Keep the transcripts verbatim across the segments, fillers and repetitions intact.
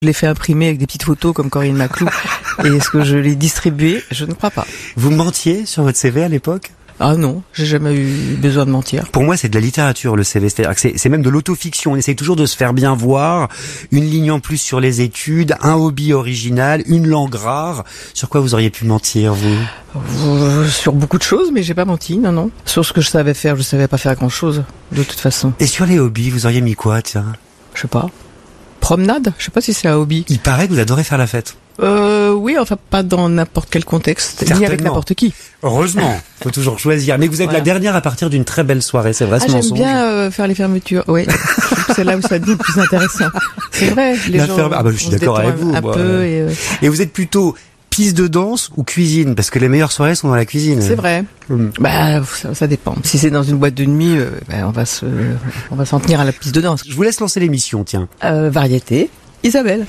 Je l'ai fait imprimer avec des petites photos comme Corinne Maclou. Et est-ce que je l'ai distribué? Je ne crois pas. Vous mentiez sur votre C V à l'époque? Ah non, j'ai jamais eu besoin de mentir. Pour moi, c'est de la littérature, le C V. C'est-à-dire que c'est, c'est même de l'autofiction. On essaye toujours de se faire bien voir. Une ligne en plus sur les études, un hobby original, une langue rare. Sur quoi vous auriez pu mentir, vous? Euh, sur beaucoup de choses, mais j'ai pas menti, non, non. Sur ce que je savais faire, je savais pas faire grand-chose, de toute façon. Et sur les hobbies, vous auriez mis quoi, tiens? Je sais pas. Promenade? Je sais pas si c'est un hobby. Il paraît que vous adorez faire la fête. Euh, oui, enfin pas dans n'importe quel contexte, Certainement. ni avec n'importe qui. Heureusement, faut toujours choisir. Mais vous êtes Voilà. la dernière à partir d'une très belle soirée, c'est vrai ce Ah, j'aime mensonge? bien euh, faire les fermetures, oui. Je trouve que c'est là où ça devient le plus intéressant. C'est vrai, les La gens... ferme- Ah bah je suis on se d'accord avec détend vous. Un moi. peu et... Euh... Et vous êtes plutôt piste de danse ou cuisine? Parce que les meilleures soirées sont dans la cuisine. C'est vrai. Mm. Bah, ça, ça dépend. Si c'est dans une boîte de nuit, euh, bah, on va se, on va s'en tenir à la piste de danse. Je vous laisse lancer l'émission, tiens. Euh, variété, Isabelle.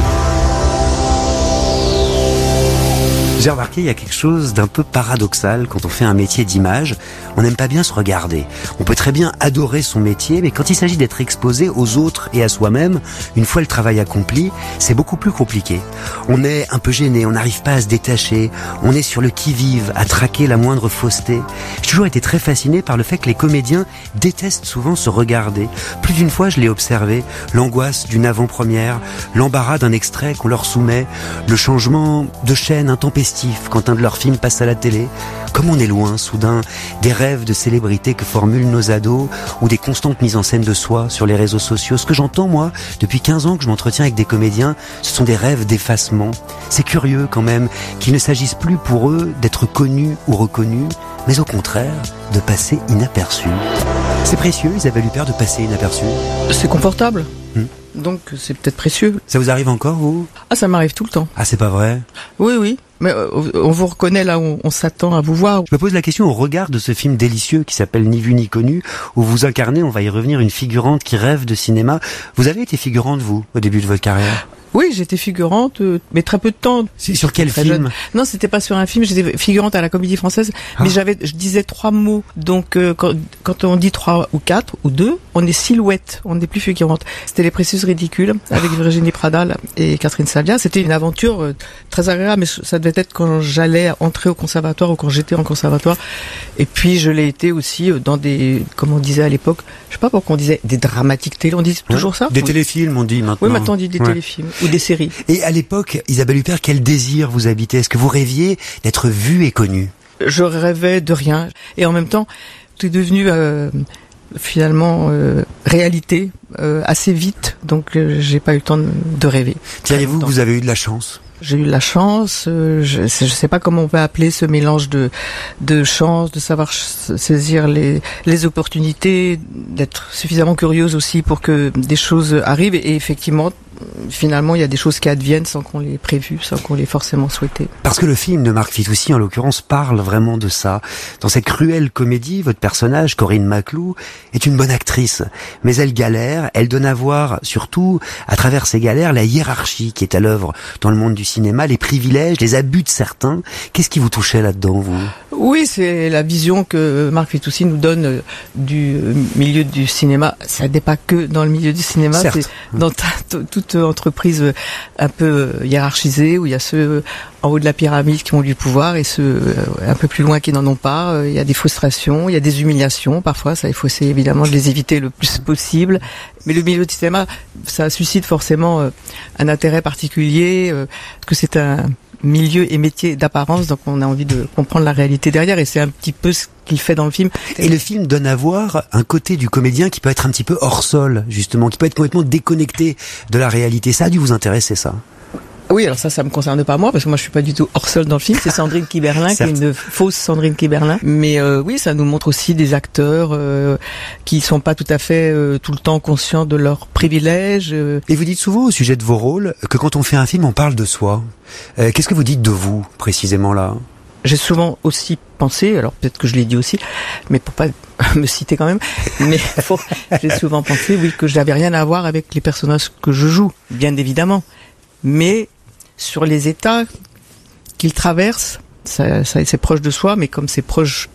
J'ai remarqué, il y a quelque chose d'un peu paradoxal quand on fait un métier d'image. On n'aime pas bien se regarder. On peut très bien adorer son métier, mais quand il s'agit d'être exposé aux autres et à soi-même, une fois le travail accompli, c'est beaucoup plus compliqué. On est un peu gêné, on n'arrive pas à se détacher, on est sur le qui-vive, à traquer la moindre fausseté. J'ai toujours été très fasciné par le fait que les comédiens détestent souvent se regarder. Plus d'une fois, je l'ai observé. L'angoisse d'une avant-première, l'embarras d'un extrait qu'on leur soumet, le changement de chaîne intempestif quand un de leurs films passe à la télé. Comme on est loin, soudain, des rêves de célébrité que formulent nos ados ou des constantes mises en scène de soi sur les réseaux sociaux. Ce que j'entends, moi, depuis quinze ans que je m'entretiens avec des comédiens, ce sont des rêves d'effacement. C'est curieux, quand même, qu'il ne s'agisse plus pour eux d'être connus ou reconnus, mais au contraire, de passer inaperçus. C'est précieux, Isabelle Huppert, de passer inaperçus. C'est confortable. Hmm. Donc, c'est peut-être précieux. Ça vous arrive encore, vous? Ah, ça m'arrive tout le temps. Ah, c'est pas vrai? Oui, oui. Mais euh, on vous reconnaît là où on s'attend à vous voir. Je me pose la question au regard de ce film délicieux qui s'appelle Ni vu ni connu, où vous incarnez, on va y revenir, une figurante qui rêve de cinéma. Vous avez été figurante, vous, au début de votre carrière? Oui, j'étais figurante, euh, mais très peu de temps. C'est sur quel Très film? jeune. Non, c'était pas sur un film, j'étais figurante à la Comédie Française, Ah. mais j'avais, je disais trois mots. Donc, euh, quand, quand on dit trois ou quatre ou deux, on est silhouette, on n'est plus figurante. C'était Les Précieuses Ridicules, avec Virginie Pradal et Catherine Savia. C'était une aventure euh, très agréable, mais ça devait être quand j'allais entrer au conservatoire ou quand j'étais en conservatoire. Et puis, je l'ai été aussi euh, dans des, comme on disait à l'époque, je sais pas pourquoi on disait des dramatiques télé, on dit toujours Ouais. ça? Des Oui. téléfilms, on dit maintenant. Oui, maintenant on dit des Ouais. téléfilms ou des séries. Et à l'époque, Isabelle Huppert, quel désir vous habitez? Est-ce que vous rêviez d'être vue et connue? Je rêvais de rien. Et en même temps, tout est devenu euh, finalement euh, réalité euh, assez vite. Donc euh, j'ai pas eu le temps de, de rêver. Diriez-vous que vous avez eu de la chance? J'ai eu la chance, euh, je, je sais pas comment on peut appeler ce mélange de de chance, de savoir ch- saisir les les opportunités, d'être suffisamment curieuse aussi pour que des choses arrivent. Et effectivement, finalement, il y a des choses qui adviennent sans qu'on les prévues, sans qu'on les forcément souhaité. Parce que le film de Marc Fitoussi, en l'occurrence, parle vraiment de ça. Dans cette cruelle comédie, votre personnage, Corinne Maclou, est une bonne actrice. Mais elle galère, elle donne à voir, surtout, à travers ses galères, la hiérarchie qui est à l'œuvre dans le monde du cinéma, les privilèges, les abus de certains. Qu'est-ce qui vous touchait là-dedans, vous? Oui, c'est la vision que Marc Fitoussi nous donne euh, du euh, milieu du cinéma. Ça n'est pas que dans le milieu du cinéma, Certes. c'est dans ta- t- toute entreprise euh, un peu euh, hiérarchisée, où il y a ceux euh, en haut de la pyramide qui ont du pouvoir et ceux euh, un peu plus loin qui n'en ont pas. Euh, Il y a des frustrations, il y a des humiliations parfois. Ça, il faut essayer évidemment de les éviter le plus possible. Mais le milieu du cinéma, ça suscite forcément euh, un intérêt particulier, euh, parce que c'est un milieu et métier d'apparence, donc on a envie de comprendre la réalité derrière, et c'est un petit peu ce qu'il fait dans le film. Et le film donne à voir un côté du comédien qui peut être un petit peu hors sol, justement, qui peut être complètement déconnecté de la réalité. Ça a dû vous intéresser, ça? Oui, alors ça, ça me concerne pas moi, parce que moi je suis pas du tout hors sol dans le film, c'est Sandrine Kiberlin, qui est une fausse Sandrine Kiberlin. Mais euh, oui, ça nous montre aussi des acteurs euh, qui sont pas tout à fait euh, tout le temps conscients de leurs privilèges. Euh. Et vous dites souvent au sujet de vos rôles que quand on fait un film, on parle de soi. Euh, qu'est-ce que vous dites de vous, précisément là? J'ai souvent aussi pensé, alors peut-être que je l'ai dit aussi, mais pour pas me citer quand même, mais faut, j'ai souvent pensé, oui, que je n'avais rien à voir avec les personnages que je joue, bien évidemment. Mais sur les états qu'ils traversent, ça, ça c'est proche de soi, mais comme c'est proche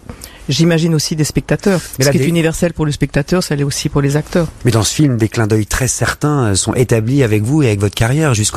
j'imagine aussi des spectateurs. Mais ce là, qui est des... universel pour le spectateur, ça l'est aussi pour les acteurs. Mais dans ce film, des clins d'œil très certains sont établis avec vous et avec votre carrière jusqu'au